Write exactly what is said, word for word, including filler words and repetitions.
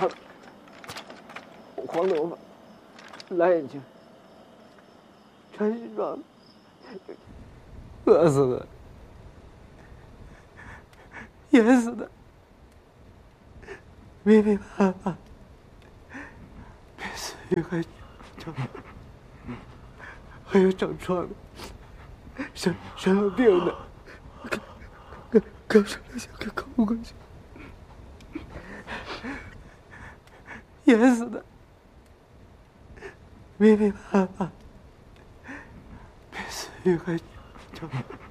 长，黄头发，蓝眼睛，穿西装，饿死的，淹死的，明明白白，比死鱼还长，还有长疮的，生生了病的，刚刚刚生了小个口过去，淹死的，明明白白，比死鱼还长。